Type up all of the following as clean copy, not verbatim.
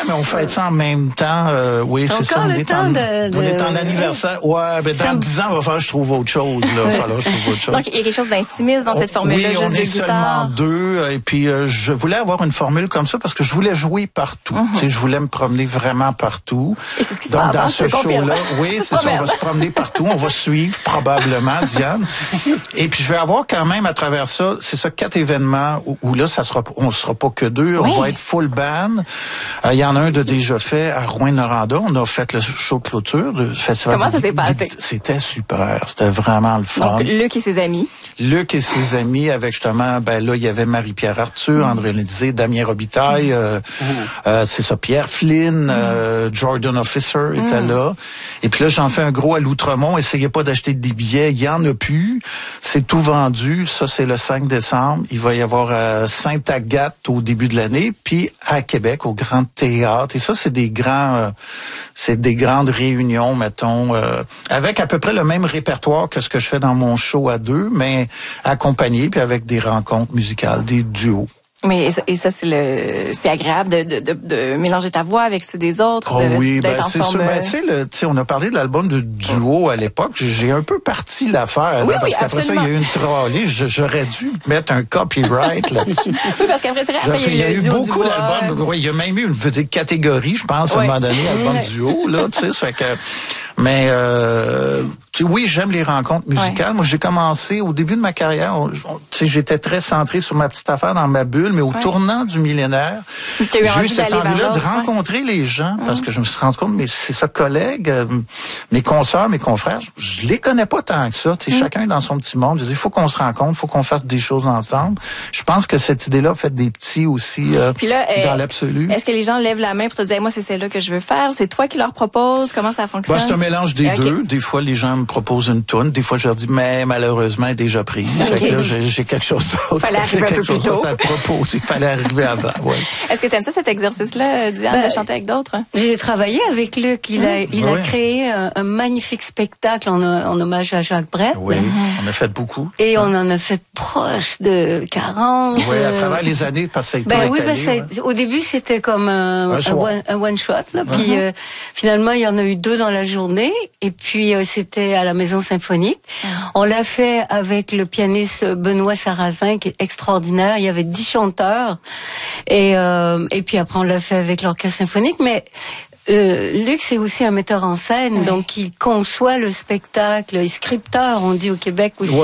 mais on fête ça en même temps. Oui, c'est ça. On est en anniversaire. Ouais, ben dans 10 ans, il va falloir que je trouve autre chose. Là. Donc, il y a quelque chose d'intimiste dans cette formule-là, oui, juste on de est guitare. seulement deux. Et puis, je voulais avoir une formule comme ça parce que je voulais jouer partout. Tu sais, je voulais me promener vraiment partout. Et c'est ce qui se Donc, passe, dans ce show-là, oui, c'est ça. On va se promener partout. On va suivre probablement, Diane. Et puis, je vais avoir quand même à travers ça, c'est ça, 4 événements où là, on sera pas que deux. Oui. On va être full band. Il y en a un de déjà fait à Rouyn-Noranda. On a fait le show de clôture du festival. Comment ça s'est passé? C'était super. C'était vraiment le fun. Donc, Luc et ses amis. Luc et ses amis avec justement, ben là, il y avait Marie-Pierre Arthur, André Lézé, Damien Robitaille, c'est ça, Pierre Flynn, Jordan Officer était là. Et puis là, j'en fais un gros à l'Outremont. Essayez pas d'acheter des billets. Il y en a plus. C'est tout vendu. Ça, c'est le 5 décembre. Il va y avoir à Sainte-Agathe au début de l'année, puis à Québec, au Grand Théâtre. Et ça, c'est des grandes réunions, mettons, avec à peu près le même répertoire que ce que je fais dans mon show à deux, mais accompagné, puis avec des rencontres musicales, des duos. Mais et ça c'est agréable de mélanger ta voix avec ceux des autres. Oui, ben c'est sûr. Ben tu sais, on a parlé de l'album de duo à l'époque. J'ai un peu parti l'affaire parce qu'après ça, il y a eu une trollée. J'aurais dû mettre un copyright là-dessus. Oui, parce qu'après il y a eu beaucoup d'albums. Oui, il y a même eu une catégorie, je pense, à un moment donné, album duo là. Tu sais, ça que. Mais oui, j'aime les rencontres musicales. Moi, j'ai commencé au début de ma carrière. Tu sais, j'étais très centré sur ma petite affaire dans ma bulle, mais au tournant du millénaire, j'ai eu cette envie-là de rencontrer les gens parce que je me suis rendu compte, mais c'est ça, collègues, mes consoeurs, mes confrères, je les connais pas tant que ça. Tu sais, chacun dans son petit monde. Je dis, il faut qu'on se rencontre, il faut qu'on fasse des choses ensemble. Je pense que cette idée-là fait des petits aussi puis là, dans l'absolu. Est-ce que les gens lèvent la main pour te dire, moi, c'est celle-là que je veux faire? C'est toi qui leur propose? Comment ça fonctionne? C'est un mélange des deux. Des fois, les gens me proposent une toune. Des fois, je leur dis, mais malheureusement, elle est déjà prise. Fait que là, j'ai quelque chose d'autre. Fallait arriver un peu plus tôt. À proposer. Il fallait arriver avant. Ouais. Est-ce que tu aimes ça, cet exercice-là, Diane, de chanter avec d'autres? J'ai travaillé avec Luc. Il a créé un magnifique spectacle en hommage à Jacques Brel. Oui, on a fait beaucoup. Et on en a fait proche de 40. Oui, à travers les années, parce que ça a été étalé, au début, c'était comme un one-shot. Puis finalement, il y en a eu 2 dans la journée. Et puis, c'était à la Maison Symphonique. On l'a fait avec le pianiste Benoît Sarrazin, qui est extraordinaire. Il y avait 10 chanteurs. Et puis après, on l'a fait avec l'Orchestre Symphonique. Mais Luc, c'est aussi un metteur en scène, donc il conçoit le spectacle, il est scripteur, on dit au Québec aussi.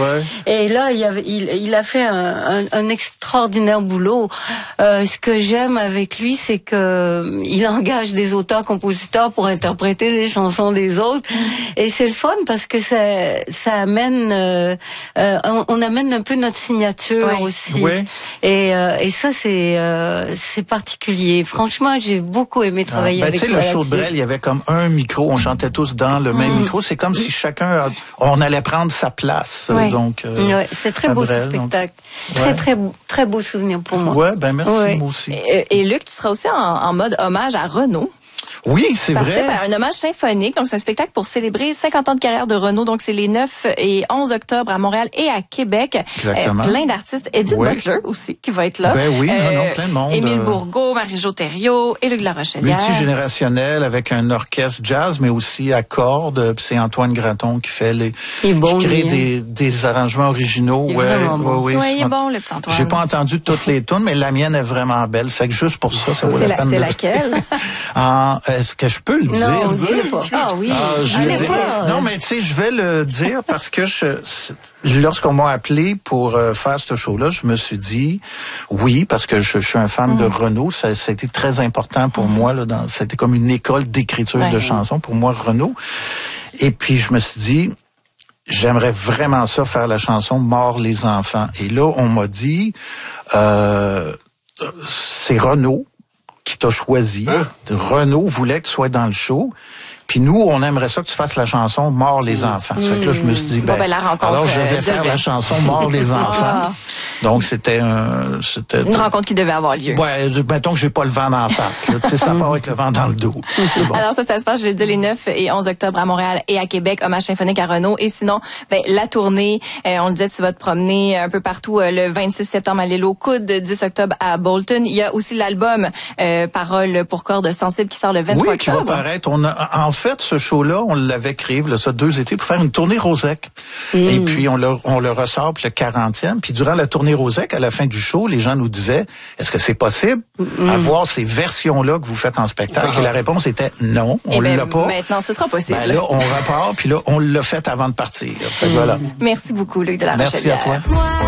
Et là, il a fait un extraordinaire boulot. Ce que j'aime avec lui, c'est que il engage des auteurs-compositeurs pour interpréter les chansons des autres. Et c'est le fun parce que ça amène, on amène un peu notre signature aussi. Et ça, c'est particulier. Franchement, j'ai beaucoup aimé travailler avec tu sais, le show de Brel, il y avait comme un micro, on chantait tous dans le même micro. C'est comme si chacun, on allait prendre sa place. Donc, c'est très beau ce spectacle. Très beau souvenir pour moi. Ouais, ben merci, moi aussi. Et Luc, tu seras aussi en mode hommage à Renaud. Oui, c'est vrai. Un hommage symphonique. Donc, c'est un spectacle pour célébrer 50 ans de carrière de Renaud. Donc, c'est les 9 et 11 octobre à Montréal et à Québec. Exactement. Plein d'artistes. Edith Butler aussi, qui va être là. Ben oui, plein de monde. Émile Bourgault, Marie-Jo Thériault et Luc Larochelière. Multigénérationnel avec un orchestre jazz, mais aussi à cordes. C'est Antoine Graton qui fait qui crée des arrangements originaux. Il est vraiment bon. Oui, il est bon, le petit Antoine. J'ai pas entendu toutes les tunes, mais la mienne est vraiment belle. Fait que juste pour ça, ça vaut la peine. C'est laquelle? Est-ce que je peux le dire? Non, dis-le pas. Ah oui. Non, mais tu sais, je vais le dire parce que lorsqu'on m'a appelé pour faire ce show-là, je me suis dit oui, parce que je suis un fan de Renaud. Ça a été très important pour moi. C'était comme une école d'écriture de chansons pour moi, Renaud. Et puis, je me suis dit, j'aimerais vraiment ça, faire la chanson « Mort les enfants ». Et là, on m'a dit, c'est Renaud qui t'a choisi. Renaud voulait que tu sois dans le show. Puis nous, on aimerait ça que tu fasses la chanson Mort les enfants. Ça fait que là, je me suis dit, la rencontre, alors je vais faire la chanson Mort les enfants. Donc, c'était une rencontre qui devait avoir lieu. Ouais, mettons que j'ai pas le vent d'en face, là. Tu sais, ça part avec le vent dans le dos. Bon. Alors ça se passe, je l'ai dit, les 9 et 11 octobre à Montréal et à Québec, Hommage symphonique à Renaud. Et sinon, la tournée, on le disait, tu vas te promener un peu partout le 26 septembre à l'île aux Coudes, 10 octobre à Bolton. Il y a aussi l'album Paroles pour cordes sensibles qui sort le 23 octobre. Oui, qui va paraître. En fait, ce show-là, on l'avait créé, là, ça 2 étés, pour faire une tournée Rosec. Et puis, on le ressort pour le 40e. Puis durant la tournée Rosec, à la fin du show, les gens nous disaient, est-ce que c'est possible avoir ces versions-là que vous faites en spectacle? Et la réponse était non, on l'a pas. Maintenant, ce sera possible. Là, on repart, puis là, on l'a fait avant de partir. Fait que voilà. Merci beaucoup, Luc de la Rochelière. Merci à toi.